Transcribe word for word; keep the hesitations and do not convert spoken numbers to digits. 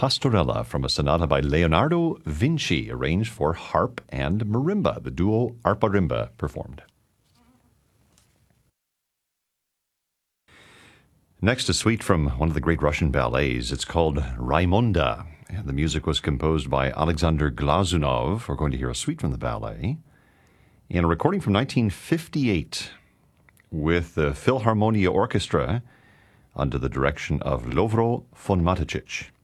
Pastorella from a sonata by Leonardo Vinci, arranged for harp and marimba. The duo Arpa-Rimba performed. Next, a suite from one of the great Russian ballets. It's called Raimonda. And the music was composed by Alexander Glazunov. We're going to hear a suite from the ballet. In a recording from nineteen fifty-eight with the Philharmonia Orchestra under the direction of Lovro von Matichich.